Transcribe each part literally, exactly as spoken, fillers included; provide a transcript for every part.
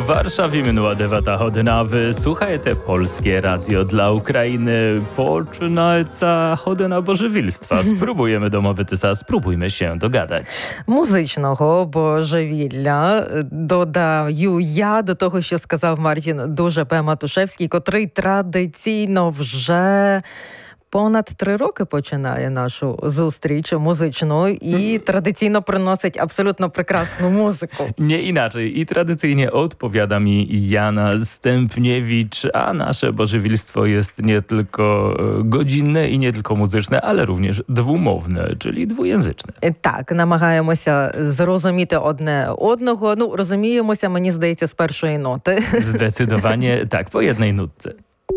В Варшаві минула дев'ята година. Ви слухаєте Polskie Radio dla Ukrainy. Починається година божевільства. Спробуємо домовитися, спробуйmy się dogadać. Музичного божевілля додаю я до того, що сказав Мартін дуже П. Матушевський, котрий традиційно вже понад три роки починає нашу зустріч музичну і традиційно приносить абсолютно прекрасну музику. Nie inaczej. I tradycyjnie odpowiada mi Jana Stępniewicz, a nasze bożywilstwo jest nie tylko godzinne i nie tylko muzyczne, ale również dwumowne, czyli dwujęzyczne. Так, намагаємося зрозуміти одне одного. Ну, розуміємося, мені здається, з першої ноти. Zdecydowanie tak, po jednej nutce.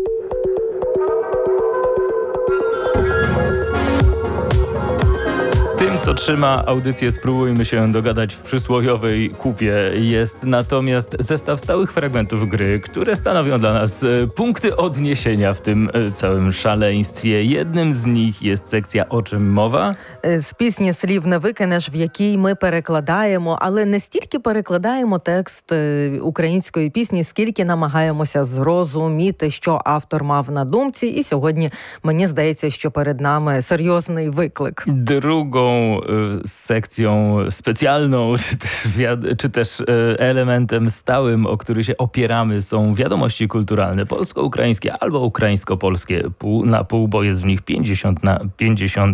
Tym, co trzyma audycję Spróbujmy się dogadać w przysłowiowej kupie, jest natomiast zestaw stałych fragmentów gry, które stanowią dla nas punkty odniesienia w tym całym szaleństwie. Jednym z nich jest sekcja «О чим мова?». З пісні «Слів не викинеш», в якій ми перекладаємо, але не стільки перекладаємо текст української пісні, скільки намагаємося зрозуміти, що автор мав на думці. І сьогодні мені здається, що перед нами серйозний виклик. Drugą sekcją specjalną, czy też, wiad- czy też elementem stałym, o który się opieramy, są wiadomości kulturalne polsko-ukraińskie albo ukraińsko-polskie pół na pół, bo jest w nich pięćdziesiąt na pięćdziesiąt